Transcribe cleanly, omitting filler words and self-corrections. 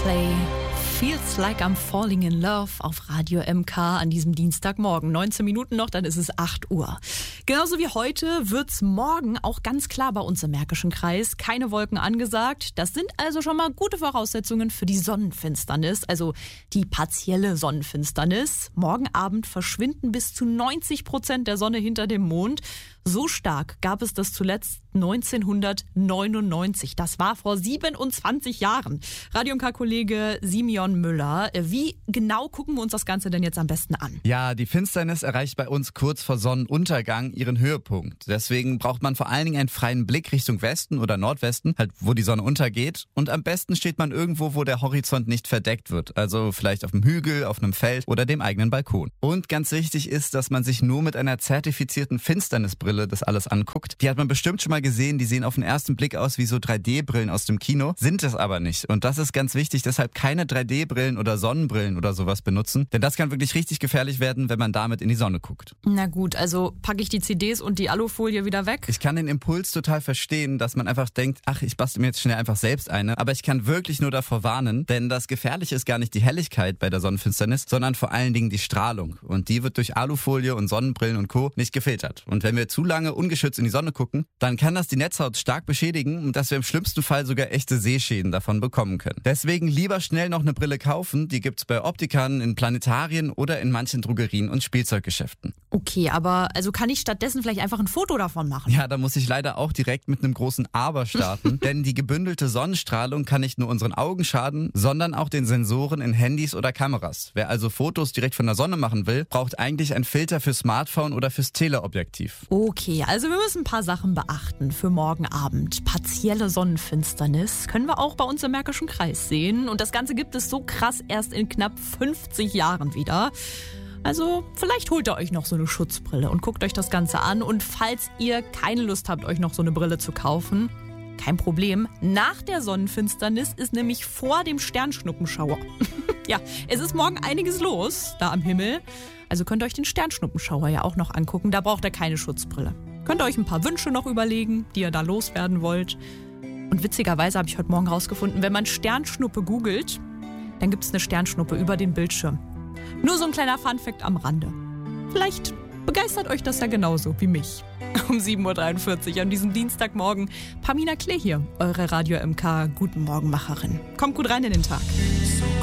Coldplay. Feels like I'm falling in love auf Radio MK an diesem Dienstagmorgen. 19 Minuten noch, dann ist es 8 Uhr. Genauso wie heute wird's morgen auch ganz klar bei uns im Märkischen Kreis. Keine Wolken angesagt. Das sind also schon mal gute Voraussetzungen für die Sonnenfinsternis, also die partielle Sonnenfinsternis. Morgen Abend verschwinden bis zu 90% der Sonne hinter dem Mond. So stark gab es das zuletzt 1999. Das war vor 27 Jahren. Radio MK-Kollege Simeon Müller, wie genau gucken wir uns das Ganze denn jetzt am besten an? Ja, die Finsternis erreicht bei uns kurz vor Sonnenuntergang ihren Höhepunkt. Deswegen braucht man vor allen Dingen einen freien Blick Richtung Westen oder Nordwesten, halt wo die Sonne untergeht. Und am besten steht man irgendwo, wo der Horizont nicht verdeckt wird. Also vielleicht auf einem Hügel, auf einem Feld oder dem eigenen Balkon. Und ganz wichtig ist, dass man sich nur mit einer zertifizierten Finsternisbrille das alles anguckt. Die hat man bestimmt schon mal gesehen, die sehen auf den ersten Blick aus wie so 3D-Brillen aus dem Kino, sind es aber nicht. Und das ist ganz wichtig, deshalb keine 3D-Brillen oder Sonnenbrillen oder sowas benutzen, denn das kann wirklich richtig gefährlich werden, wenn man damit in die Sonne guckt. Na gut, also packe ich die CDs und die Alufolie wieder weg? Ich kann den Impuls total verstehen, dass man einfach denkt, ach, ich bastel mir jetzt schnell einfach selbst eine, aber ich kann wirklich nur davor warnen, denn das Gefährliche ist gar nicht die Helligkeit bei der Sonnenfinsternis, sondern vor allen Dingen die Strahlung. Und die wird durch Alufolie und Sonnenbrillen und Co. nicht gefiltert. Und wenn wir zu lange ungeschützt in die Sonne gucken, dann kann das die Netzhaut stark beschädigen und dass wir im schlimmsten Fall sogar echte Sehschäden davon bekommen können. Deswegen lieber schnell noch eine Brille kaufen, die gibt's bei Optikern, in Planetarien oder in manchen Drogerien und Spielzeuggeschäften. Okay, aber also kann ich stattdessen vielleicht einfach ein Foto davon machen? Ja, da muss ich leider auch direkt mit einem großen Aber starten, denn die gebündelte Sonnenstrahlung kann nicht nur unseren Augen schaden, sondern auch den Sensoren in Handys oder Kameras. Wer also Fotos direkt von der Sonne machen will, braucht eigentlich einen Filter für Smartphone oder fürs Teleobjektiv. Okay, also wir müssen ein paar Sachen beachten für morgen Abend. Partielle Sonnenfinsternis können wir auch bei uns im Märkischen Kreis sehen. Und das Ganze gibt es so krass erst in knapp 50 Jahren wieder. Also vielleicht holt ihr euch noch so eine Schutzbrille und guckt euch das Ganze an. Und falls ihr keine Lust habt, euch noch so eine Brille zu kaufen, kein Problem. Nach der Sonnenfinsternis ist nämlich vor dem Sternschnuppenschauer. Ja, es ist morgen einiges los da am Himmel. Also könnt ihr euch den Sternschnuppenschauer ja auch noch angucken. Da braucht ihr keine Schutzbrille. Könnt ihr euch ein paar Wünsche noch überlegen, die ihr da loswerden wollt. Und witzigerweise habe ich heute Morgen rausgefunden, wenn man Sternschnuppe googelt, dann gibt es eine Sternschnuppe über den Bildschirm. Nur so ein kleiner Funfact am Rande. Vielleicht begeistert euch das ja genauso wie mich. Um 7.43 Uhr an diesem Dienstagmorgen. Pamina Klee hier, eure Radio MK Guten Morgenmacherin. Kommt gut rein in den Tag.